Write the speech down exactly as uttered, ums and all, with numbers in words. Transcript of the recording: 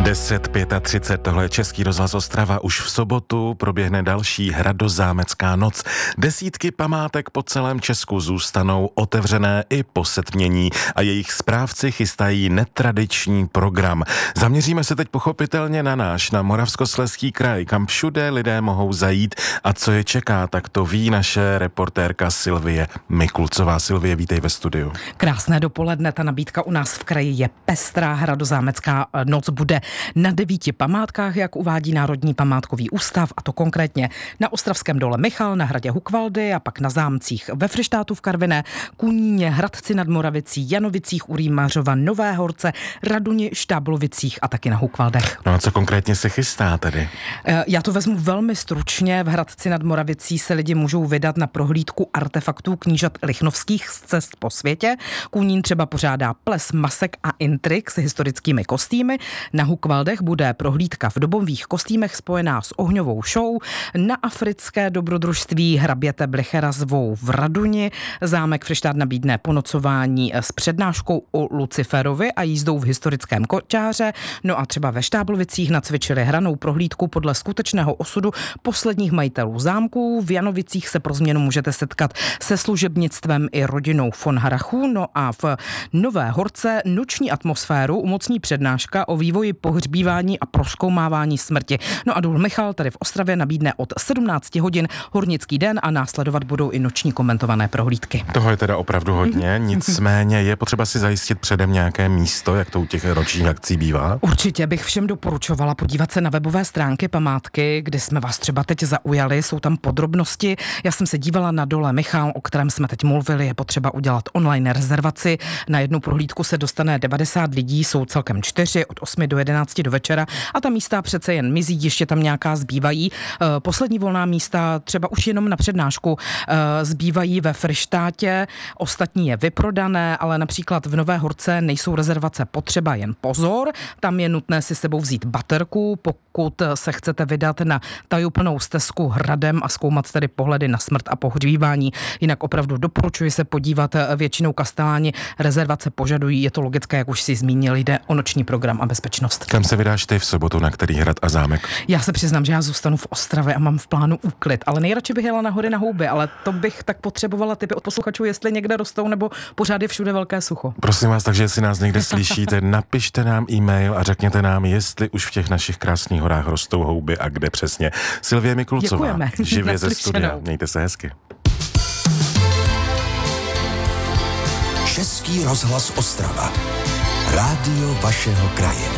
deset třicet pět, tohle je Český rozhlas Ostrava. Už v sobotu proběhne další hradozámecká noc. Desítky památek po celém Česku zůstanou otevřené i po setmění a jejich správci chystají netradiční program. Zaměříme se teď pochopitelně na náš, na Moravskoslezský kraj, kam všude lidé mohou zajít a co je čeká, tak to ví naše reportérka Silvie Mikulcová. Silvie, vítej ve studiu. Krásné dopoledne, ta nabídka u nás v kraji je pestrá. Hradozámecká noc bude na devíti památkách, jak uvádí Národní památkový ústav, a to konkrétně na Ostravském dole Michal, na hradě Hukvaldy a pak na zámcích ve Fryštátu v Karviné, Kuníně, Hradci nad Moravicí, Janovicích u Rýmařova, Nové Horce, Raduni, Štáblovicích a taky na Hukvaldech. No a co konkrétně se chystá tedy? Já to vezmu velmi stručně. V Hradci nad Moravicí se lidi můžou vydat na prohlídku artefaktů knížat lichnovských z cest po světě. Kunín třeba pořádá ples masek a intrik s historickými kostýmy. Na Hukvaldech bude prohlídka v dobových kostýmech spojená s ohňovou show. Na africké dobrodružství hraběte Blichera zvou v Raduni. Zámek Fryštát nabídne ponocování s přednáškou o Luciferovi a jízdou v historickém kočáře. No a třeba ve Štáblovicích nacvičili hranou prohlídku podle skutečného osudu posledních majitelů zámků. V Janovicích se pro změnu můžete setkat se služebnictvem i rodinou von Harrachů. No a v Nové Horce noční atmosféru umocní přednáška o vývoji pohřbívání a prozkoumávání smrti. No a důl Michal tady v Ostravě nabídne od sedmnácti hodin hornický den a následovat budou i noční komentované prohlídky. Toho je teda opravdu hodně, nicméně je potřeba si zajistit předem nějaké místo, jak to u těch ročních akcí bývá? Určitě bych všem doporučovala podívat se na webové stránky památky, kde jsme vás třeba teď zaujali, jsou tam podrobnosti. Já jsem se dívala na dole Michal, o kterém jsme teď mluvili, je potřeba udělat online rezervaci. Na jednu prohlídku se dostane devadesát lidí, jsou celkem čtyři, od osmi do jedenácti do večera a ta místa přece jen mizí, ještě tam nějaká zbývají. Poslední volná místa třeba už jenom na přednášku zbývají ve Fryštátě, ostatní je vyprodané, ale například v Nové Horce nejsou rezervace potřeba, jen pozor, tam je nutné si sebou vzít baterku, pokud se chcete vydat na tajuplnou stezku hradem a zkoumat tedy pohledy na smrt a pohřbívání. Jinak opravdu doporučuji se podívat, většinou kasteláni rezervace požadují, je to logické, jak už si zmínili, jde o noční program a bezpečnost. Kam se vydáš ty v sobotu, na který hrad a zámek? Já se přiznám, že já zůstanu v Ostravě a mám v plánu úklid, ale nejradši bych jela na hory na houby, ale to bych tak potřebovala tipy od posluchačů, jestli někde rostou nebo pořád je všude velké sucho. Prosím vás, takže jestli nás někde slyšíte, napište nám e-mail a řekněte nám, jestli už v těch našich krásných horách rostou houby a kde přesně. Silvie Mikulcová, děkujeme. živě ze studia. Mějte se hezky. Český rozhlas Ostrava. Rádio vašeho kraje.